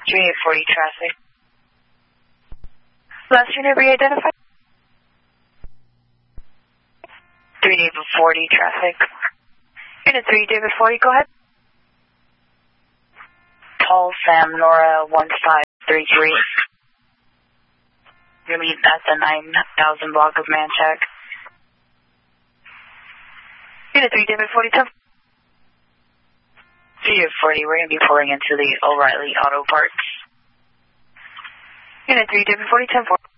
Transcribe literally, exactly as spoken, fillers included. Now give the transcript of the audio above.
three eight forty traffic. Last unit re-identified. three David forty traffic. Unit three David forty, go ahead. Tall Sam Nora one five three three. You're meeting at the nine thousand block of Manchac. Unit three David forty ten. three David forty, we're going to be pulling into the O'Reilly Auto Parts. Unit three David forty ten four.